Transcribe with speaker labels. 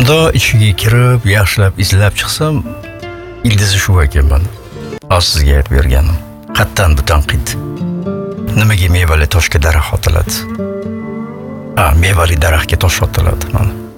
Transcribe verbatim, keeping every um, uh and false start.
Speaker 1: Xudo ichiga kirib, yaxshilab izlab chiqsam, ildizi shu ekan mana. Hozir sizga aytib berganim. Qattan bu tanqid. Nimaga mevali toshga daraxt otiladi? Ha, mevali daraxtga tosh otiladi mana.